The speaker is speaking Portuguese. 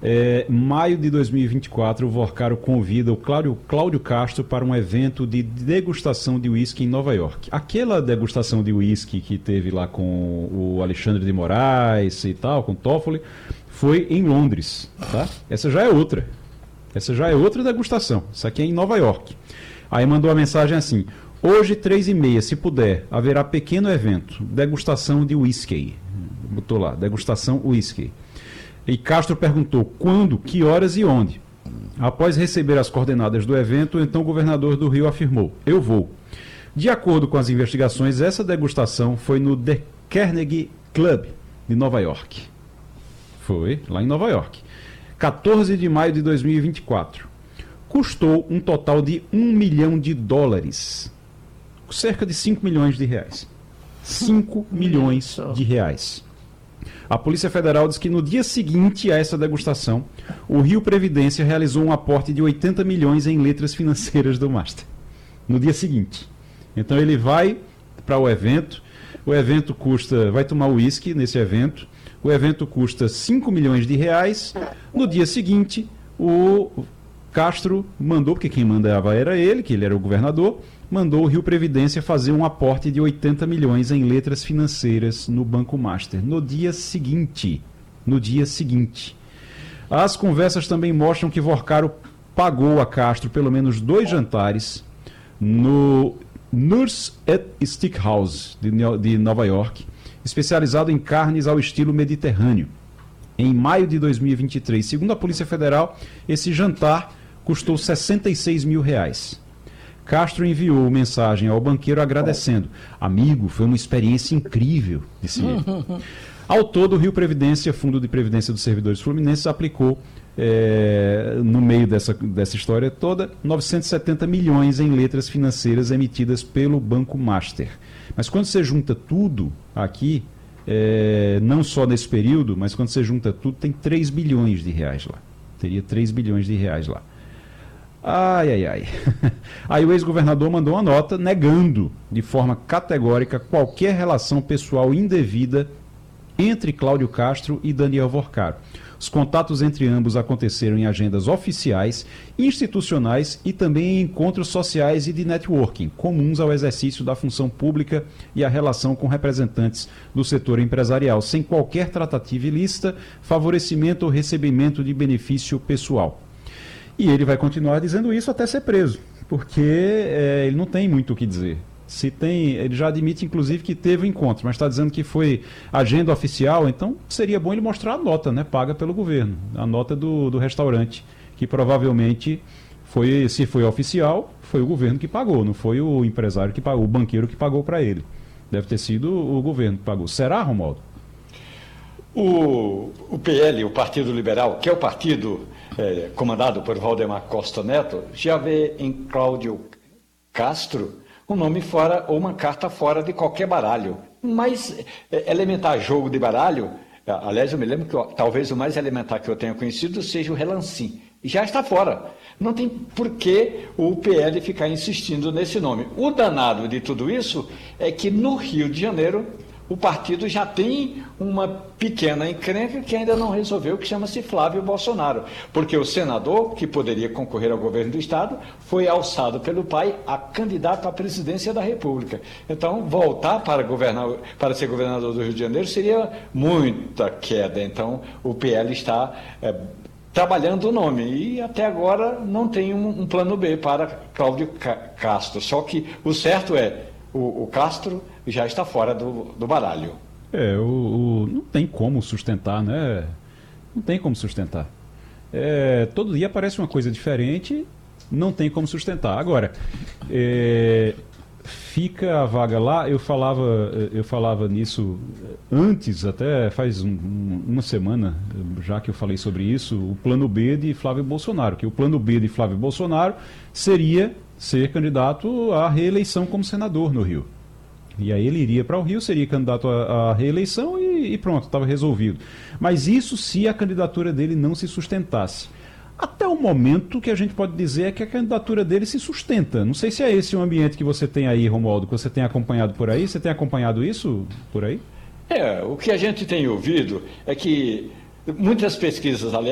Maio de 2024, o Vorcaro convida o Cláudio Castro para um evento de degustação de uísque em Nova York. Aquela degustação de uísque que teve lá com o Alexandre de Moraes e tal, com Toffoli, foi em Londres, tá? Essa já é outra. Essa já é outra degustação. Isso aqui é em Nova York. Aí mandou a mensagem assim: hoje, 3h30, se puder, haverá pequeno evento, degustação de uísque. Botou lá, degustação uísque. E Castro perguntou quando, que horas e onde. Após receber as coordenadas do evento, então o governador do Rio afirmou: eu vou. De acordo com as investigações, essa degustação foi no The Carnegie Club de Nova York. Foi lá em Nova York. 14 de maio de 2024. Custou um total de $1 milhão. Cerca de 5 milhões de reais. 5 milhões de reais. A Polícia Federal diz que no dia seguinte a essa degustação, o Rio Previdência realizou um aporte de 80 milhões em letras financeiras do Master. No dia seguinte. Então ele vai para o evento custa, vai tomar uísque nesse evento, o evento custa 5 milhões de reais. No dia seguinte, o Castro mandou, porque quem mandava era ele, que ele era o governador, mandou o Rio Previdência fazer um aporte de 80 milhões em letras financeiras no Banco Master. No dia seguinte. As conversas também mostram que Vorcaro pagou a Castro pelo menos 2 jantares no Nurse at Steakhouse de Nova York, especializado em carnes ao estilo mediterrâneo. Em maio de 2023, segundo a Polícia Federal, esse jantar custou 66 mil reais. Castro enviou mensagem ao banqueiro agradecendo. Amigo, foi uma experiência incrível, disse ele. Ao todo, o Rio Previdência, Fundo de Previdência dos Servidores Fluminenses, aplicou, no meio dessa história toda, 970 milhões em letras financeiras emitidas pelo Banco Master. Mas quando você junta tudo aqui, não só nesse período, mas quando você junta tudo, tem 3 bilhões de reais lá. Teria 3 bilhões de reais lá. Ai. Aí o ex-governador mandou uma nota negando de forma categórica qualquer relação pessoal indevida entre Cláudio Castro e Daniel Vorcaro. Os contatos entre ambos aconteceram em agendas oficiais, institucionais e também em encontros sociais e de networking, comuns ao exercício da função pública e à relação com representantes do setor empresarial, sem qualquer tratativa ilícita, favorecimento ou recebimento de benefício pessoal. E ele vai continuar dizendo isso até ser preso, porque ele não tem muito o que dizer. Se tem, ele já admite, inclusive, que teve um encontro, mas está dizendo que foi agenda oficial, então seria bom ele mostrar a nota, né, paga pelo governo, a nota do restaurante, que provavelmente foi, se foi oficial, foi o governo que pagou, não foi o empresário que pagou, o banqueiro que pagou para ele. Deve ter sido o governo que pagou. Será, Romualdo? O PL, o Partido Liberal, que é o partido comandado por Valdemar Costa Neto, já vê em Cláudio Castro um nome fora ou uma carta fora de qualquer baralho. Mas elementar jogo de baralho, aliás, eu me lembro que talvez o mais elementar que eu tenha conhecido seja o Relancim. Já está fora. Não tem por que o PL ficar insistindo nesse nome. O danado de tudo isso é que no Rio de Janeiro o partido já tem uma pequena encrenca que ainda não resolveu, que chama-se Flávio Bolsonaro. Porque o senador, que poderia concorrer ao governo do Estado, foi alçado pelo pai a candidato à presidência da República. Então, voltar para ser governador do Rio de Janeiro seria muita queda. Então, o PL está trabalhando o nome e até agora não tem um plano B para Cláudio Castro. Só que o certo é, o Castro já está fora do baralho. Não tem como sustentar, né? Não tem como sustentar. Todo dia aparece uma coisa diferente, não tem como sustentar. Agora, fica a vaga lá, eu falava nisso antes, até faz uma semana, já que eu falei sobre isso, o plano B de Flávio Bolsonaro, que o plano B de Flávio Bolsonaro seria ser candidato à reeleição como senador no Rio. E aí ele iria para o Rio, seria candidato à reeleição e pronto, estava resolvido. Mas isso se a candidatura dele não se sustentasse. Até o momento que a gente pode dizer é que a candidatura dele se sustenta. Não sei se é esse o ambiente que você tem aí, Romualdo, que você tem acompanhado por aí. Você tem acompanhado isso por aí? O que a gente tem ouvido é que muitas pesquisas, aliás,